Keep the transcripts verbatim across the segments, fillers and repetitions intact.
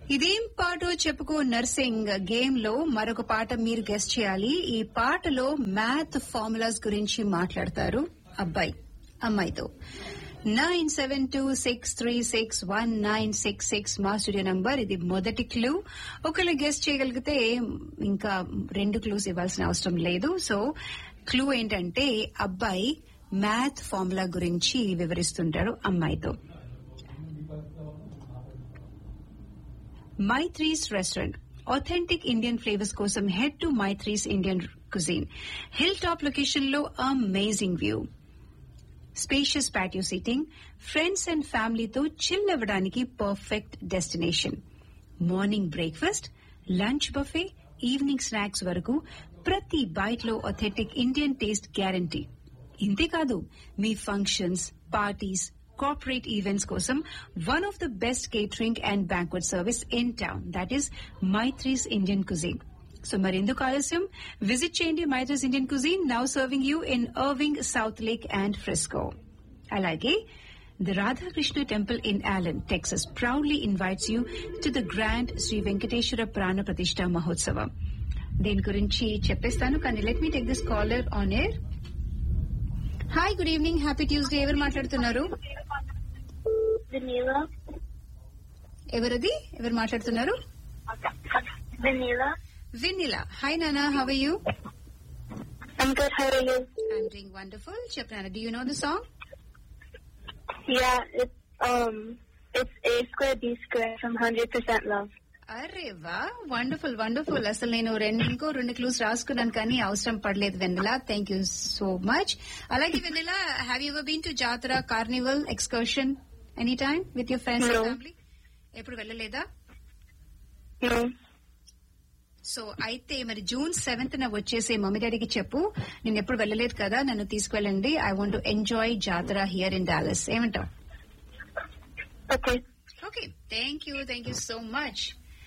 ఇదేం పాటో చెప్పుకో nursing game లో మరొక పాట మీరు గెస్ట్ చేయాలి. ఈ పాటలో మ్యాథ్ ఫార్ములాస్ గురించి మాట్లాడతారు అబ్బాయి అమ్మాయితో. Nine seven two six three six one nine six six మా స్టూడియో నంబర్. ఇది మొదటి క్లూ. ఒకళ్ళు గెస్ట్ చేయగలిగితే ఇంకా రెండు క్లూస్ ఇవ్వాల్సిన అవసరం లేదు. సో క్లూ ఏంటంటే అబ్బాయి మ్యాథ్ ఫార్ములా గురించి వివరిస్తుంటారు అమ్మాయితో. Maitri's restaurant authentic Indian flavors కోసం head to Maitri's Indian Cuisine. Hilltop location లో amazing view, spacious patio seating, friends and family తో chill అవ్వడానికి perfect destination. Morning breakfast, lunch buffet, evening snacks వరకు ప్రతి బైట్ లో authentic Indian taste guarantee. ఇంతే కాదు, మీ functions, parties, corporate events కోసం one of the best catering and banquet service in town, that is Maitri's Indian Cuisine. So మరెందుకు ఆలస్యం, visit చేయండి Maitri's Indian Cuisine, now serving you in Irving, South Lake and Frisco. అలాగే the Radha Krishna Temple in Allen, Texas proudly invites you to the grand Sri Venkateshwara Prana Pratishtha Mahotsavam. దీని గురించి చెప్పేస్తాను, కానీ let me take this caller on air. Hi, good evening, happy Tuesday. ఎవరు మాట్లాడుతున్నారు? Vanilla. ఎవరది? ఎవరు మాట్లాడుతున్నారు? Vanilla. Vanilla. Hi నానా, how are you? I'm good. How are you? I'm doing wonderful. చెప్పు నాన్న, do you know the song? Yeah, it's um, it's A square B square from one hundred percent Love. అరే వా, wonderful wonderful. అసలు నేను రెండు ఇంకో రెండు clues రాసుకున్నాను కానీ అవసరం పడలేదు వెన్నెలా. Thank you so much. అలాగే వెన్నెలా, have you ever been to జాతర, Carnival, excursion any time with your friends and family? ఎప్పుడు వెళ్ళలేదా? No. సో అయితే మరి జూన్ సెవెంత్ న వచ్చేసే మమ్మీ డాడీకి చెప్పు, నేను ఎప్పుడు వెళ్ళలేదు కదా, నన్ను తీసుకువెళ్ళండి. ఐ వాంట్ టు ఎంజాయ్ జాతర హియర్ ఇన్ డాలస్. ఏమంటావు? Okay. Okay, thank you thank you so much.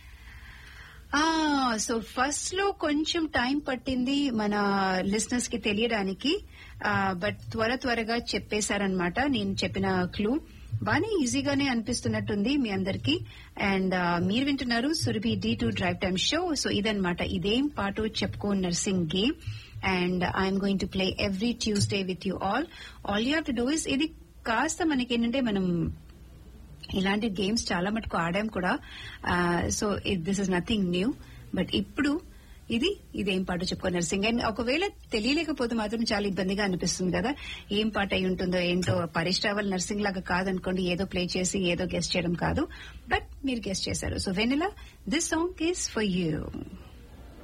So first లో కొంచెం టైం పట్టింది మన లిసనర్స్ కి తెలియడానికి, బట్ త్వర త్వరగా చెప్పేశారనమాట. నేను చెప్పిన క్లూ బానే ఈజీగానే అనిపిస్తున్నట్టుంది మీ అందరికి. అండ్ మీరు వింటున్నారు Surabhi D two drive time show. So ఇదనమాట ఇదేం పాటు చెప్పుకో nursing game. And I'm going to play every Tuesday with you all. All you have to do is, ఇది కాస్త మనకేంటంటే మనం ఇలాంటి గేమ్స్ చాలా మటుకు ఆడాం కూడా. So this is nothing new. But ఇప్పుడు ఇది ఇదేం పాట చెప్పుకో నర్సింగ్. అండ్ ఒకవేళ తెలియలేకపోతే మాత్రం చాలా ఇబ్బందిగా అనిపిస్తుంది కదా, ఏం పాట అయి ఉంటుందో ఏంటో. పరీష్ రావల్ నర్సింగ్ లాగా కాదనుకోండి, ఏదో ప్లే చేసి ఏదో గెస్ట్ చేయడం కాదు. బట్ మీరు గెస్ట్ చేశారు. So vanilla, this song is for you.